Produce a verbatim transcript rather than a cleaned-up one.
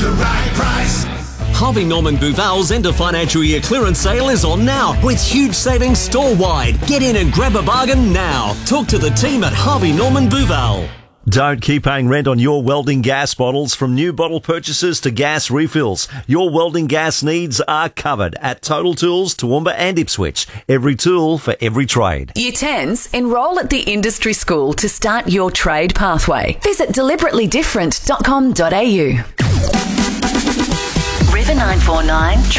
the right price. Harvey Norman Buval's end of financial year clearance sale is on now with huge savings store-wide. Get in and grab a bargain now. Talk to the team at Harvey Norman Buval. Don't keep paying rent on your welding gas bottles. From new bottle purchases to gas refills, your welding gas needs are covered at Total Tools, Toowoomba and Ipswich. Every tool for every trade. Year tens, enrol at the industry school to start your trade pathway. Visit deliberately different dot com dot a u. River nine four nine